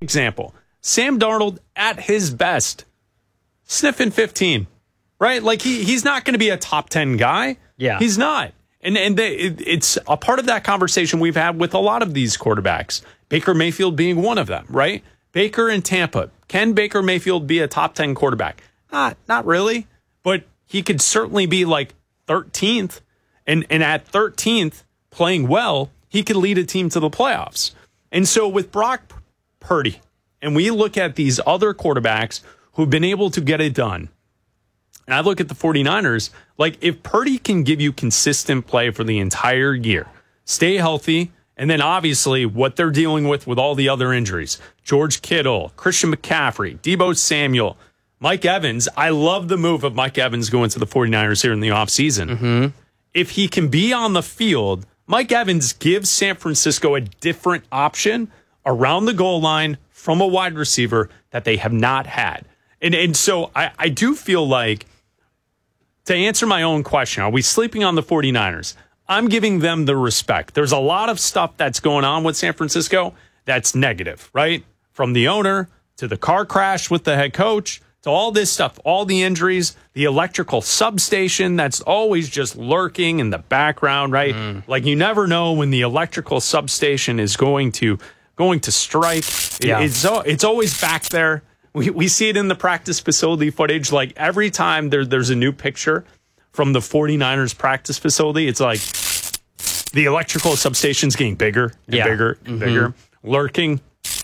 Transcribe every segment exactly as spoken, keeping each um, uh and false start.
example. Sam Darnold at his best, sniffing fifteen, right? Like he he's not going to be a top ten guy. Yeah. He's not. And and they, it, it's a part of that conversation we've had with a lot of these quarterbacks, Baker Mayfield being one of them, right? Baker in Tampa. Can Baker Mayfield be a top ten quarterback? Not, not really, but he could certainly be like thirteenth. And, and at thirteenth, playing well, he could lead a team to the playoffs. And so with Brock Purdy, and we look at these other quarterbacks who've been able to get it done, and I look at the 49ers, like if Purdy can give you consistent play for the entire year, stay healthy, and then obviously what they're dealing with with all the other injuries, George Kittle, Christian McCaffrey, Deebo Samuel, Mike Evans. I love the move of Mike Evans going to the 49ers here in the offseason. Mm-hmm. If he can be on the field, Mike Evans gives San Francisco a different option around the goal line from a wide receiver that they have not had. And, and so I, I do feel like, to answer my own question, are we sleeping on the 49ers? I'm giving them the respect. There's a lot of stuff that's going on with San Francisco that's negative, right? From the owner to the car crash with the head coach to all this stuff, all the injuries, the electrical substation that's always just lurking in the background, right? Mm. Like you never know when the electrical substation is going to going to strike. Yeah. It, it's it's always back there. We we see it in the practice facility footage. Like every time there, there's a new picture from the 49ers practice facility, it's like the electrical substation's getting bigger and yeah. bigger and mm-hmm. bigger, lurking.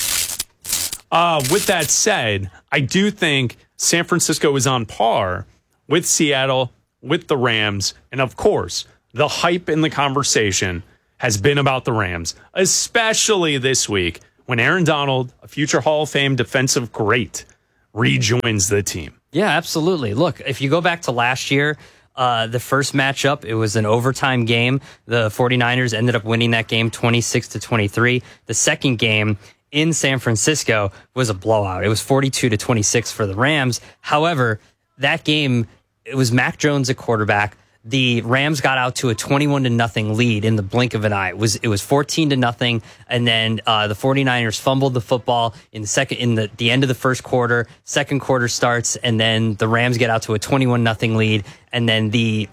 Uh, with that said, I do think San Francisco is on par with Seattle, with the Rams, and of course, the hype in the conversation has been about the Rams, especially this week when Aaron Donald, a future Hall of Fame defensive great, rejoins the team. Yeah, absolutely. Look, if you go back to last year, uh, the first matchup, it was an overtime game. The 49ers ended up winning that game twenty-six to twenty-three. The second game in San Francisco was a blowout. It was forty-two to twenty-six for the Rams. However, that game, it was Mac Jones at quarterback. The Rams got out to a twenty-one to nothing lead in the blink of an eye. It was it was fourteen to nothing, and then uh, the 49ers fumbled the football in the second in the, the end of the first quarter. Second quarter starts, and then the Rams get out to a twenty-one nothing lead, and then the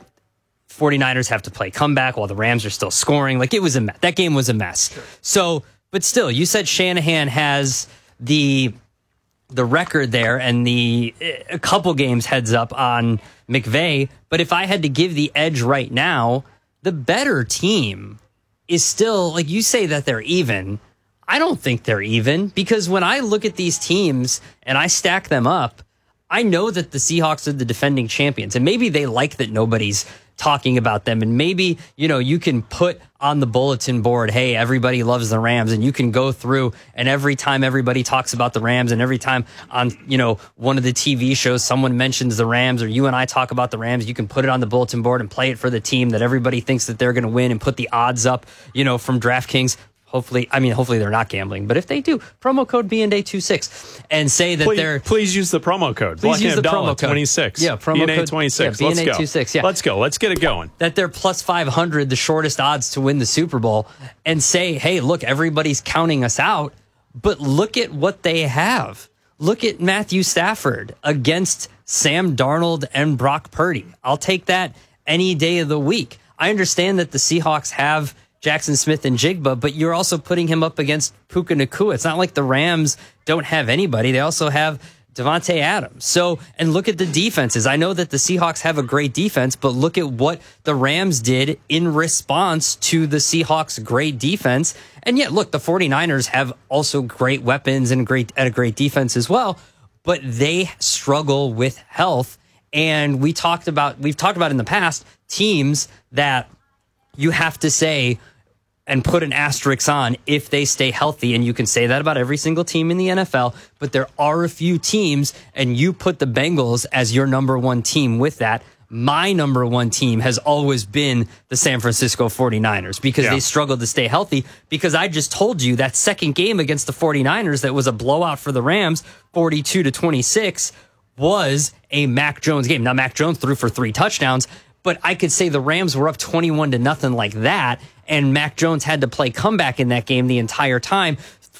49ers have to play comeback while the Rams are still scoring. Like it was a mess. That game was a mess. Sure. So, but still, you said Shanahan has the the record there and the a couple games heads up on McVay. But if I had to give the edge right now, the better team is still, like you say that they're even. I don't think they're even, because when I look at these teams and I stack them up, I know that the Seahawks are the defending champions, and maybe they like that nobody's talking about them. And maybe, you know, you can put on the bulletin board, hey, everybody loves the Rams, and you can go through, and every time everybody talks about the Rams, and every time on, you know, one of the T V shows someone mentions the Rams, or you and I talk about the Rams, you can put it on the bulletin board and play it for the team that everybody thinks that they're going to win, and put the odds up, you know, from DraftKings. Hopefully, I mean, hopefully they're not gambling, but if they do, promo code B N A twenty-six and say that please, they're... Please use the promo code. Please use the promo code. twenty-six. Yeah, promo B N A code twenty-six. Yeah, Let's B N A go. twenty-six, yeah. Let's go. Let's get it going. That they're plus five hundred, the shortest odds to win the Super Bowl, and say, hey, look, everybody's counting us out, but look at what they have. Look at Matthew Stafford against Sam Darnold and Brock Purdy. I'll take that any day of the week. I understand that the Seahawks have Jackson Smith and Jigba, but you're also putting him up against Puka Nacua. It's not like the Rams don't have anybody. They also have Devontae Adams. So, and look at the defenses. I know that the Seahawks have a great defense, but look at what the Rams did in response to the Seahawks' great defense. And yet, look, the 49ers have also great weapons and great and a great defense as well, but they struggle with health. And we talked about, we've talked about in the past, teams that you have to say and put an asterisk on if they stay healthy. And you can say that about every single team in the N F L, but there are a few teams, and you put the Bengals as your number one team with that. My number one team has always been the San Francisco 49ers because yeah. they struggled to stay healthy, because I just told you that second game against the 49ers that was a blowout for the Rams, forty-two to twenty-six, was a Mac Jones game. Now, Mac Jones threw for three touchdowns, but I could say the Rams were up twenty-one to nothing like that, and Mac Jones had to play comeback in that game the entire time.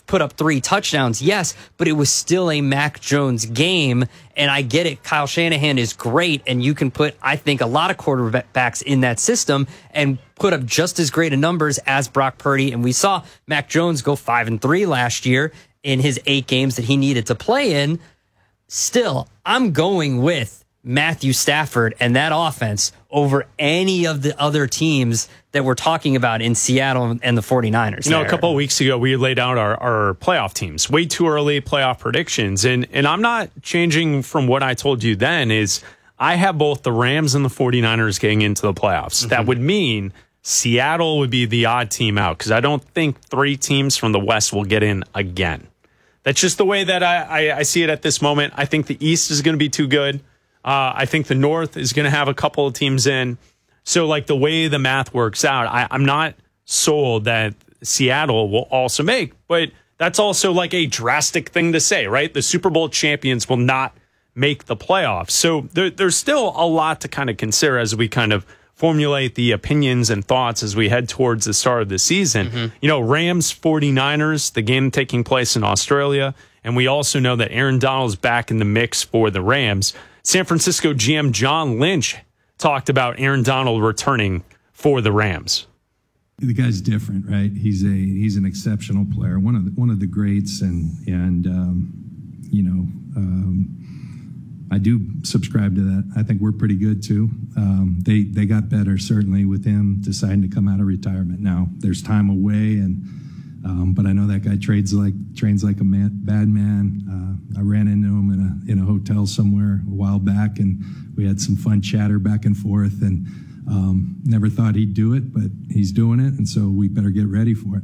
put up three touchdowns, yes, but it was still a Mac Jones game. And I get it. Kyle Shanahan is great. And you can put, I think, a lot of quarterbacks in that system and put up just as great a numbers as Brock Purdy. And we saw Mac Jones go five and three last year in his eight games that he needed to play in. Still, I'm going with Matthew Stafford and that offense over any of the other teams that we're talking about in Seattle and the 49ers. You know, there. a couple of weeks ago, we laid out our, our playoff teams, way too early playoff predictions. And, and I'm not changing from what I told you then is I have both the Rams and the 49ers getting into the playoffs. Mm-hmm. That would mean Seattle would be the odd team out because I don't think three teams from the West will get in again. That's just the way that I, I, I see it at this moment. I think the East is going to be too good. Uh, I think the North is going to have a couple of teams in. So, like, the way the math works out, I, I'm not sold that Seattle will also make. But that's also, like, a drastic thing to say, right? The Super Bowl champions will not make the playoffs. So there, there's still a lot to kind of consider as we kind of formulate the opinions and thoughts as we head towards the start of the season. Mm-hmm. You know, Rams, 49ers, the game taking place in Australia. And we also know that Aaron Donald's back in the mix for the Rams. San Francisco G M John Lynch talked about Aaron Donald returning for the Rams. The guy's different, right? He's a he's an exceptional player, one of the, one of the greats, and and um, you know um, I do subscribe to that. I think we're pretty good too. Um, they they got better certainly with him deciding to come out of retirement. Now there's time away, and um, but I know that guy trades like trains like a man, bad man. Uh, I ran into him in a in a hotel somewhere a while back, and we had some fun chatter back and forth, and um, never thought he'd do it, but he's doing it, and so we better get ready for it.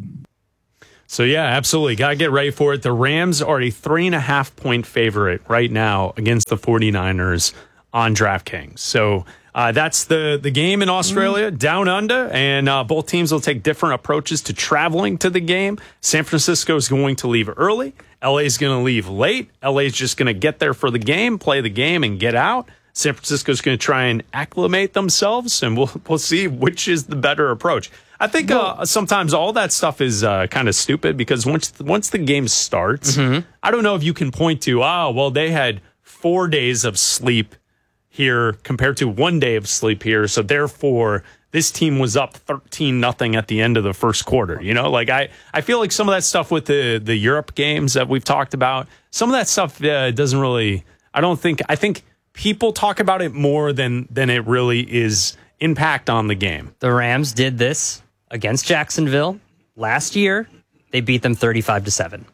So, yeah, absolutely. Got to get ready for it. The Rams are a three and a half point favorite right now against the 49ers on DraftKings. So uh, that's the, the game in Australia, mm. down under, and uh, both teams will take different approaches to traveling to the game. San Francisco is going to leave early. L A is going to leave late. L A is just going to get there for the game, play the game, and get out. San Francisco is going to try and acclimate themselves, and we'll we'll see which is the better approach. I think uh, sometimes all that stuff is uh, kind of stupid because once once the game starts, mm-hmm. I don't know if you can point to, oh, well, they had four days of sleep here compared to one day of sleep here, so therefore this team was up thirteen nothing at the end of the first quarter. You know, like I, I feel like some of that stuff with the, the Europe games that we've talked about, some of that stuff uh, doesn't really, I don't think, I think people talk about it more than than it really is impact on the game. The Rams did this against Jacksonville last year. They beat them thirty-five to seven.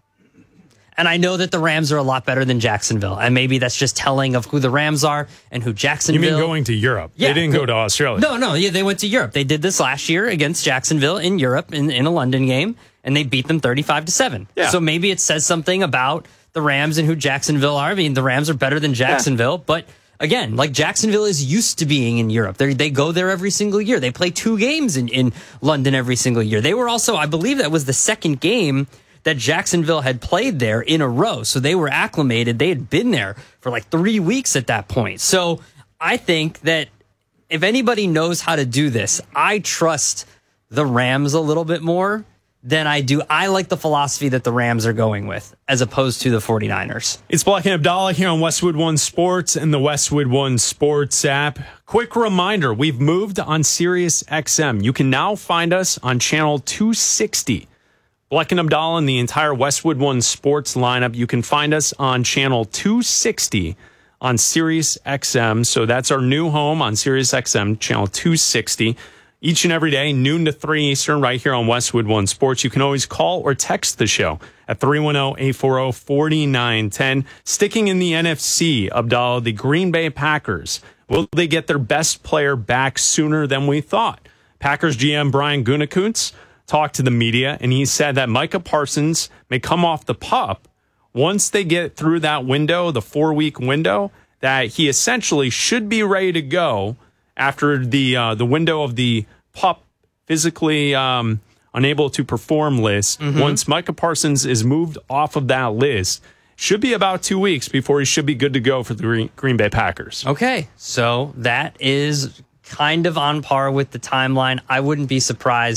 And I know that the Rams are a lot better than Jacksonville, and maybe that's just telling of who the Rams are and who Jacksonville. You mean going to Europe? Yeah, they didn't go to Australia. No, no, yeah, they went to Europe. They did this last year against Jacksonville in Europe in, in a London game, and they beat them thirty-five to seven. Yeah. So maybe it says something about the Rams and who Jacksonville are. I mean, the Rams are better than Jacksonville, yeah. but again, like Jacksonville is used to being in Europe. They they go there every single year. They play two games in, in London every single year. They were also, I believe that was the second game that Jacksonville had played there in a row. So they were acclimated. They had been there for like three weeks at that point. So I think that if anybody knows how to do this, I trust the Rams a little bit more than I do. I like the philosophy that the Rams are going with as opposed to the 49ers. It's Black and Abdallah here on Westwood One Sports and the Westwood One Sports app. Quick reminder, we've moved on Sirius X M. You can now find us on channel two sixty. Black and Abdallah and the entire Westwood One Sports lineup. You can find us on channel two sixty on Sirius X M. So that's our new home on Sirius X M, channel two sixty. Each and every day, noon to three Eastern, right here on Westwood One Sports. You can always call or text the show at three one zero, eight four zero, four nine one zero. Sticking in the N F C, Abdallah, the Green Bay Packers. Will they get their best player back sooner than we thought? Packers G M Brian Gutekunst talked to the media, and he said that Micah Parsons may come off the pup once they get through that window, the four-week window, that he essentially should be ready to go after the uh, the window of the pup physically um, unable to perform list. Mm-hmm. Once Micah Parsons is moved off of that list, should be about two weeks before he should be good to go for the Green, Green Bay Packers. Okay, so that is kind of on par with the timeline. I wouldn't be surprised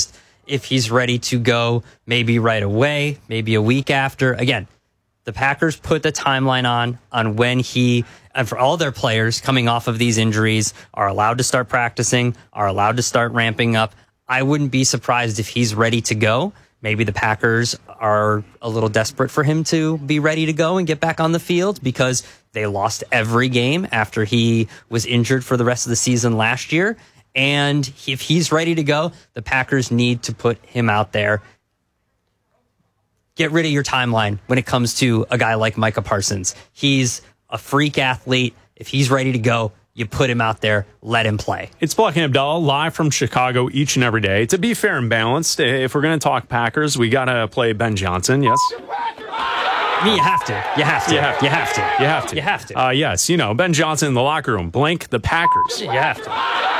if he's ready to go, maybe right away, maybe a week after. Again, the Packers put the timeline on on when he, and for all their players coming off of these injuries, are allowed to start practicing, are allowed to start ramping up. I wouldn't be surprised if he's ready to go. Maybe the Packers are a little desperate for him to be ready to go and get back on the field because they lost every game after he was injured for the rest of the season last year. And if he's ready to go, the Packers need to put him out there. Get rid of your timeline when it comes to a guy like Micah Parsons. He's a freak athlete. If he's ready to go, you put him out there, let him play. It's Black and Abdallah live from Chicago each and every day. To be fair and balanced, if we're going to talk Packers, we got to play Ben Johnson, yes? I mean, you have to. You have to. You have to. You have to. You have to. You have to. Uh, yes, you know, Ben Johnson in the locker room. Blank the Packers. You have to.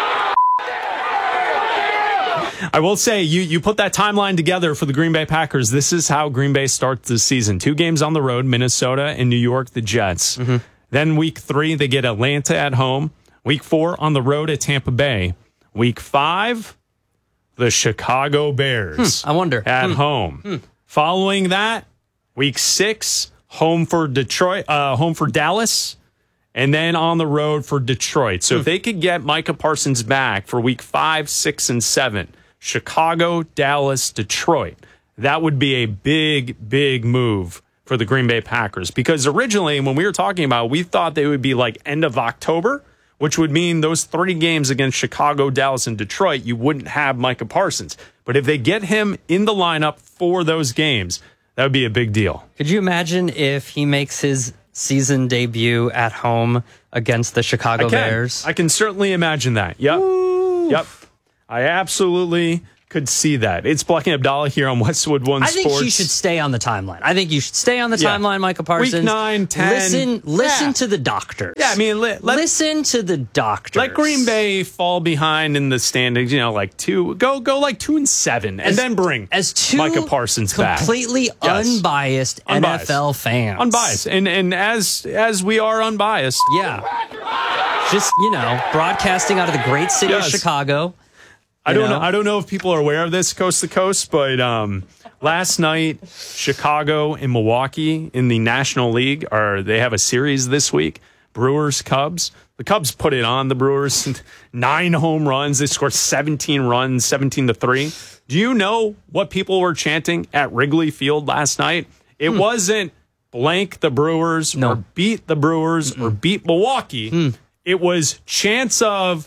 I will say, you you put that timeline together for the Green Bay Packers. This is how Green Bay starts the season. Two games on the road, Minnesota and New York, the Jets. Mm-hmm. Then week three, they get Atlanta at home. Week four, on the road at Tampa Bay. Week five, the Chicago Bears. Hmm, I wonder. At hmm. home. Hmm. Following that, week six, home for Detroit, uh, home for Dallas. And then on the road for Detroit. So hmm. if they could get Micah Parsons back for week five, six, and seven, Chicago, Dallas, Detroit, that would be a big, big move for the Green Bay Packers. Because originally, when we were talking about it, we thought they would be like end of October, which would mean those three games against Chicago, Dallas, and Detroit, you wouldn't have Micah Parsons. But if they get him in the lineup for those games, that would be a big deal. Could you imagine if he makes his season debut at home against the Chicago I can. Bears? I can certainly imagine that. Yep. Ooh. Yep. I absolutely could see that. It's Black and Abdallah here on Westwood One I Sports. think he should stay on the timeline. I think you should stay on the yeah. timeline, Micah Parsons. Week nine, ten. Listen, listen yeah. to the doctors. Yeah, I mean, let, let, listen to the doctors. Let Green Bay fall behind in the standings. You know, like two, go go like two and seven, and as, then bring as two Micah Parsons back. Completely yes. unbiased, unbiased N F L fans. Unbiased, and and as as we are unbiased, yeah. Just you know, broadcasting out of the great city yes. of Chicago. I don't know? know. I don't know if people are aware of this coast to coast, but um, last night, Chicago and Milwaukee in the National League are they have a series this week. Brewers Cubs. The Cubs put it on the Brewers. Nine home runs. They scored seventeen runs, seventeen to three. Do you know what people were chanting at Wrigley Field last night? It hmm. wasn't blank the Brewers no. or beat the Brewers Mm-mm. or beat Milwaukee. Hmm. It was chants of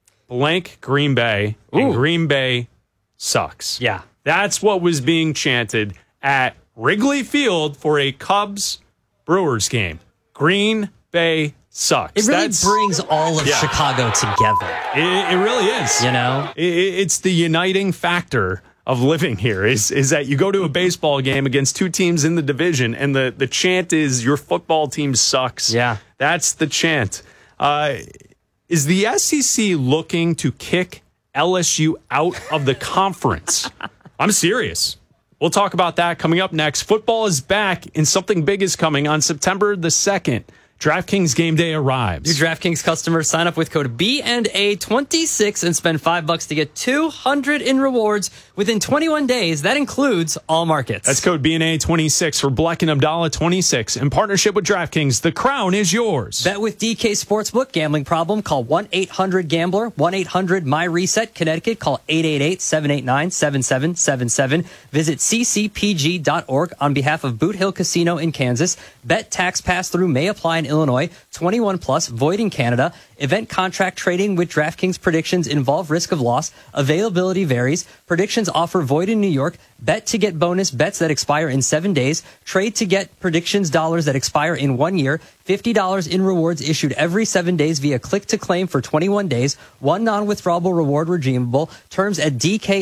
blank Green Bay, and Ooh. Green Bay sucks. Yeah. That's what was being chanted at Wrigley Field for a Cubs-Brewers game. Green Bay sucks. It really That's, brings all of yeah. Chicago together. It, it really is. You know? It, it's the uniting factor of living here is, is that you go to a baseball game against two teams in the division, and the, the chant is, your football team sucks. Yeah. That's the chant. Uh Is the S E C looking to kick L S U out of the conference? I'm serious. We'll talk about that coming up next. Football is back, and something big is coming on September the second. DraftKings Game Day arrives. New DraftKings customers sign up with code B and A twenty-six and spend five bucks to get two hundred in rewards within twenty-one days. That includes all markets. That's code B and A twenty-six for Black and Abdallah twenty-six. In partnership with DraftKings, the crown is yours. Bet with D K Sportsbook. Gambling problem? Call one eight hundred gambler. one eight hundred my reset. Connecticut. Call eight eight eight, seven eight nine, seven seven seven seven. Visit c c p g dot org on behalf of Boot Hill Casino in Kansas. Bet tax pass-through may apply in Illinois. twenty-one plus, void in Canada. Event contract trading with DraftKings predictions involve risk of loss. Availability varies. Predictions offer void in New York. Bet to get bonus bets that expire in seven days. Trade to get predictions dollars that expire in one year. fifty dollars in rewards issued every seven days via click to claim for twenty-one days. One non-withdrawable reward redeemable. Terms at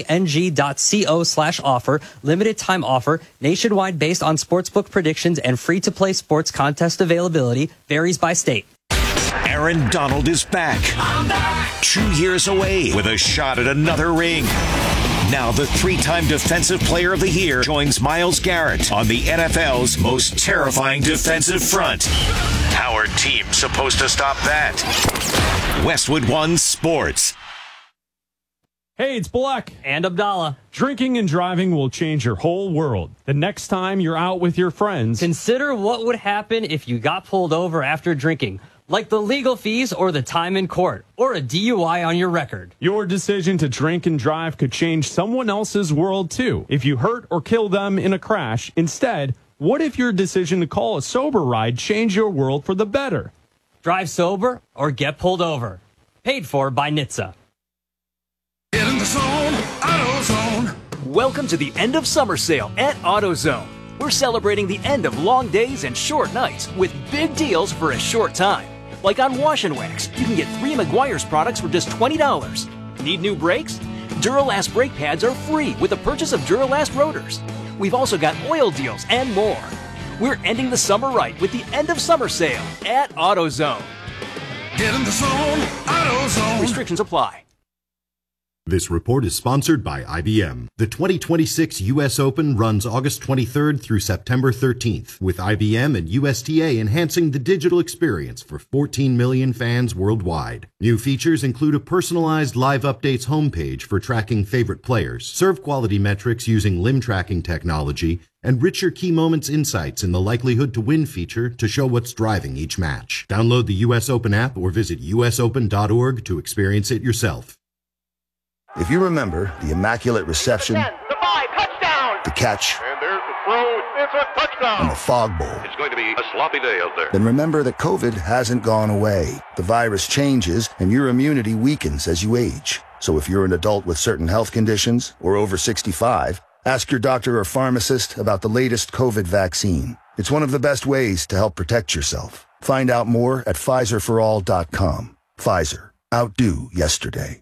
dkng.co slash offer. Limited time offer. Nationwide based on sportsbook predictions and free-to-play sports contest availability. Varies by state. Aaron Donald is back. I'm back. Two years away with a shot at another ring. Now the three-time Defensive Player of the Year joins Myles Garrett on the N F L's most terrifying defensive front. How are teams supposed to stop that? Westwood One Sports. Hey, it's Black. And Abdallah. Drinking and driving will change your whole world. The next time you're out with your friends, Consider what would happen if you got pulled over after drinking, like the legal fees or the time in court, or a D U I on your record. your decision to drink and drive could change someone else's world too. If you hurt or kill them in a crash, instead, what if your decision to call a sober ride changed your world for the better? Drive sober or get pulled over. Paid for by N H T S A. Get in the zone, AutoZone. Welcome to the end of summer sale at AutoZone. We're celebrating the end of long days and short nights with big deals for a short time. Like on Wash and Wax, you can get three Meguiar's products for just twenty dollars. Need new brakes? Duralast brake pads are free with the purchase of Duralast rotors. We've also got oil deals and more. We're ending the summer right with the end of summer sale at AutoZone. Get in the zone, AutoZone. Restrictions apply. This report is sponsored by I B M. The twenty twenty-six U S Open runs August twenty-third through September thirteenth, with I B M and U S T A enhancing the digital experience for fourteen million fans worldwide. New features include a personalized live updates homepage for tracking favorite players, serve quality metrics using limb tracking technology, and richer key moments insights in the likelihood to win feature to show what's driving each match. Download the U S Open app or visit U S open dot org to experience it yourself. If you remember the immaculate reception, ten, the five, touchdown! The catch, And there's the throw, it's a touchdown! and the fog bowl, It's going to be a sloppy day out there. then remember that COVID hasn't gone away. The virus changes and your immunity weakens as you age. So if you're an adult with certain health conditions or over sixty-five, ask your doctor or pharmacist about the latest COVID vaccine. It's one of the best ways to help protect yourself. Find out more at Pfizer for all dot com. Pfizer. Outdo yesterday.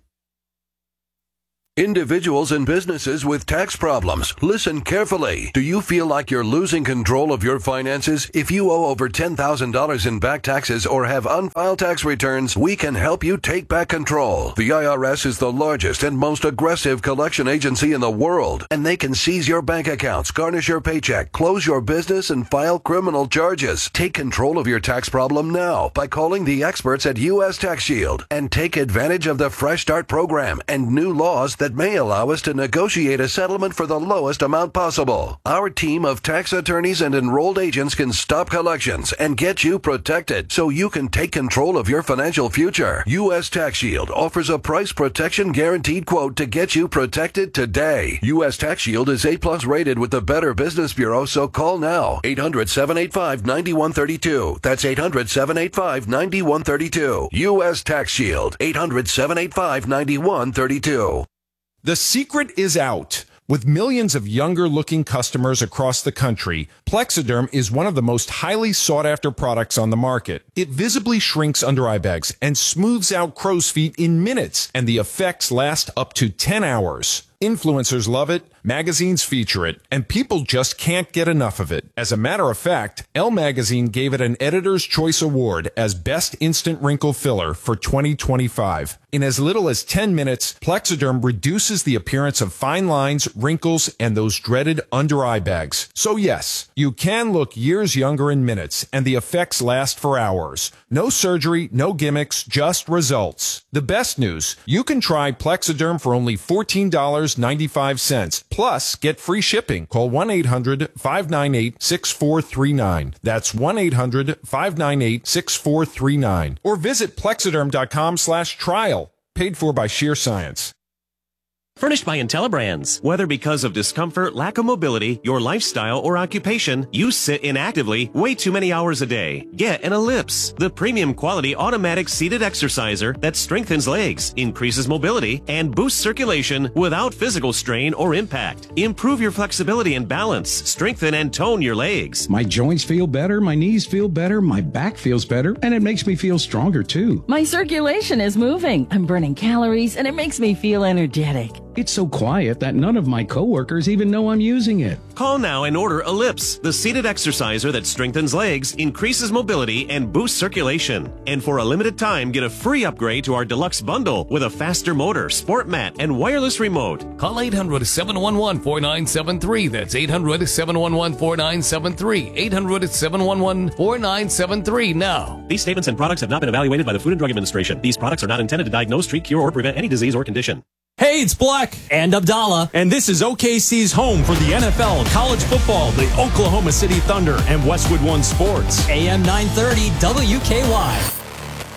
Individuals and businesses with tax problems, listen carefully. Do you feel like you're losing control of your finances? If you owe over ten thousand dollars in back taxes or have unfiled tax returns, we can help you take back control. The I R S is the largest and most aggressive collection agency in the world, and they can seize your bank accounts, garnish your paycheck, close your business, and file criminal charges. Take control of your tax problem now by calling the experts at U S Tax Shield and take advantage of the Fresh Start program and new laws that may allow us to negotiate a settlement for the lowest amount possible. Our team of tax attorneys and enrolled agents can stop collections and get you protected so you can take control of your financial future. U S Tax Shield offers a price protection guaranteed quote to get you protected today. U S Tax Shield is A plus rated with the Better Business Bureau, so call now. eight hundred, seven eight five, nine one three two. That's eight hundred, seven eight five, nine one three two. U S Tax Shield. eight hundred, seven eight five, nine one three two. The secret is out. With millions of younger-looking customers across the country, Plexiderm is one of the most highly sought-after products on the market. It visibly shrinks under-eye bags and smooths out crow's feet in minutes, and the effects last up to ten hours. Influencers love it, magazines feature it, and people just can't get enough of it. As a matter of fact, Elle Magazine gave it an Editor's Choice Award as Best Instant Wrinkle Filler for twenty twenty-five. In as little as ten minutes, Plexiderm reduces the appearance of fine lines, wrinkles, and those dreaded under-eye bags. So yes, you can look years younger in minutes, and the effects last for hours. No surgery, no gimmicks, just results. The best news, you can try Plexiderm for only fourteen dollars and ninety-five cents. Plus, get free shipping. Call one eight hundred, five nine eight, six four three nine. That's one eight hundred, five nine eight, six four three nine. Or visit plexiderm.com slash trial. Paid for by Sheer Science. Furnished by IntelliBrands. Whether because of discomfort, lack of mobility, your lifestyle, or occupation, you sit inactively way too many hours a day. Get an Ellipse, the premium quality automatic seated exerciser that strengthens legs, increases mobility, and boosts circulation without physical strain or impact. Improve your flexibility and balance, strengthen and tone your legs. My joints feel better, my knees feel better, my back feels better, and it makes me feel stronger too. My circulation is moving. I'm burning calories, and it makes me feel energetic. It's so quiet that none of my coworkers even know I'm using it. Call now and order Ellipse, the seated exerciser that strengthens legs, increases mobility, and boosts circulation. And for a limited time, get a free upgrade to our deluxe bundle with a faster motor, sport mat, and wireless remote. Call eight hundred, seven one one, four nine seven three. That's eight hundred, seven one one, four nine seven three. eight hundred, seven one one, four nine seven three now. These statements and products have not been evaluated by the Food and Drug Administration. These products are not intended to diagnose, treat, cure, or prevent any disease or condition. Hey, it's Black. And Abdallah. And this is O K C's home for the N F L, college football, the Oklahoma City Thunder, and Westwood One Sports. A M nine thirty W K Y.